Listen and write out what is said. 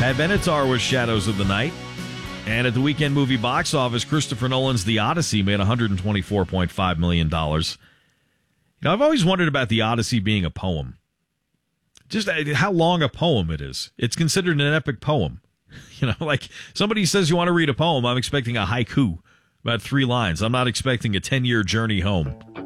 Pat Benatar was Shadows of the Night. And at the weekend movie box office, Christopher Nolan's The Odyssey made $124.5 million. I've always wondered about The Odyssey being a poem. Just how long a poem it is. It's considered an epic poem. Like somebody says you want to read a poem, I'm expecting a haiku, about 3 lines. I'm not expecting a 10-year journey home.